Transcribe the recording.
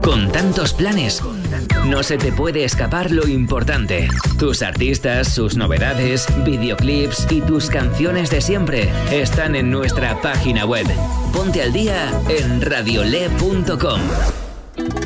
Con tantos planes, no se te puede escapar lo importante. Tus artistas, sus novedades, videoclips y tus canciones de siempre están en nuestra página web. Ponte al día en radiole.com.